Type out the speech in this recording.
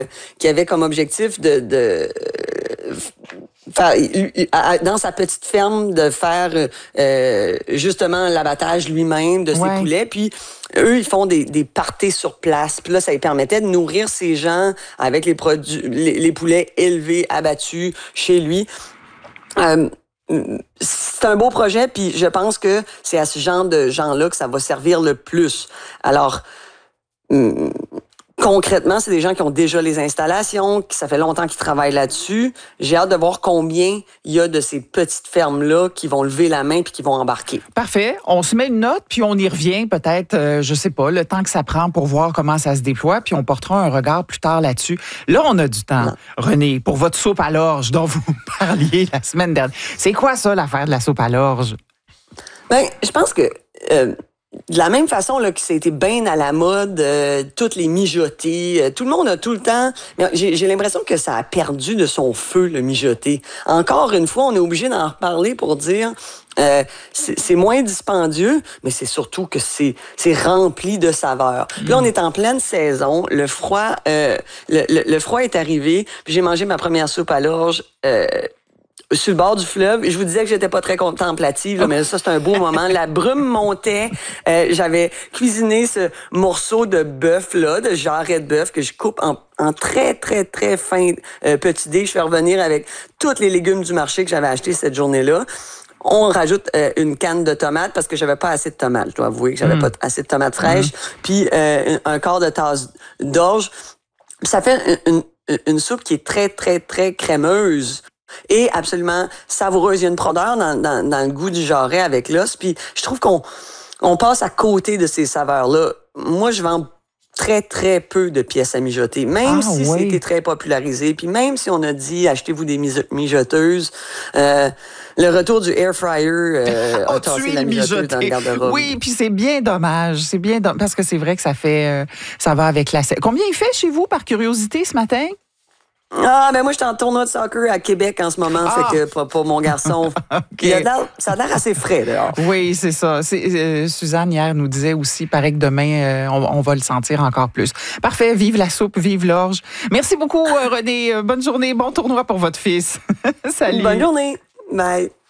qui avait comme objectif de faire, dans sa petite ferme, de faire justement l'abattage lui-même de ses poulets. Puis eux, ils font des parties sur place. Puis là, ça lui permettait de nourrir ces gens avec les produits, les poulets élevés, abattus chez lui. C'est un beau projet, puis je pense que c'est à ce genre de gens-là que ça va servir le plus. Alors, concrètement, c'est des gens qui ont déjà les installations, qui ça fait longtemps qu'ils travaillent là-dessus. J'ai hâte de voir combien il y a de ces petites fermes-là qui vont lever la main puis qui vont embarquer. Parfait. On se met une note, puis on y revient peut-être, je sais pas, le temps que ça prend pour voir comment ça se déploie, puis on portera un regard plus tard là-dessus. Là, on a du temps, René, pour votre soupe à l'orge dont vous parliez la semaine dernière. C'est quoi ça, l'affaire de la soupe à l'orge? Bien, je pense que... de la même façon là, que c'était bien à la mode, toutes les mijotés, tout le monde a tout le temps... Mais j'ai l'impression que ça a perdu de son feu, le mijoté. Encore une fois, on est obligé d'en reparler pour dire... c'est moins dispendieux, mais c'est surtout que c'est rempli de saveurs. Puis là, on est en pleine saison. Le froid est arrivé. Puis j'ai mangé ma première soupe à l'orge... sur le bord du fleuve. Je vous disais que j'étais pas très contemplative, là, mais ça, c'est un beau moment. La brume montait. J'avais cuisiné ce morceau de bœuf, là, de jarret de bœuf que je coupe en très, très, très fin petits dés. Je fais revenir avec tous les légumes du marché que j'avais achetés cette journée-là. On rajoute une canne de tomates parce que j'avais pas assez de tomates. Je dois avouer que j'avais pas assez de tomates fraîches. Puis un quart de tasse d'orge. Ça fait une soupe qui est très, très, très crémeuse. Et absolument savoureuse. Il y a une profondeur dans le goût du jarret avec l'os. Puis je trouve qu'on passe à côté de ces saveurs-là. Moi, je vends très, très peu de pièces à mijoter, même si c'était très popularisé. Puis même si on a dit, achetez-vous des mijoteuses, le retour du air fryer a tassé la mijoteuse dans le garde-robe. Oui, puis c'est bien dommage. C'est bien parce que c'est vrai que ça fait, ça va avec la... Combien il fait chez vous, par curiosité, ce matin? Ben moi, je suis en tournoi de soccer à Québec en ce moment, fait que pour mon garçon. Okay. Ça a l'air assez frais, dehors. Oui, c'est ça. Suzanne, hier, nous disait aussi, paraît que demain, on va le sentir encore plus. Parfait. Vive la soupe, vive l'orge. Merci beaucoup, René. Bonne journée, bon tournoi pour votre fils. Salut. Bonne journée. Bye.